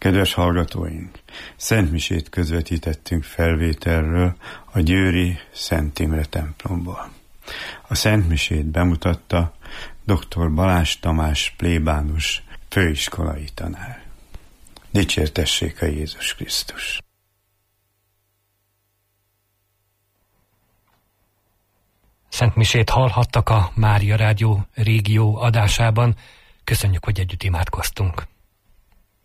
Kedves hallgatóink, szentmisét közvetítettünk felvételről a győri Szent Imre templomból. A szentmisét bemutatta dr. Balázs Tamás plébános főiskolai tanár. Dicsértessék a Jézus Krisztus! Szentmisét hallhattak a Mária Rádió régió adásában. Köszönjük, hogy együtt imádkoztunk.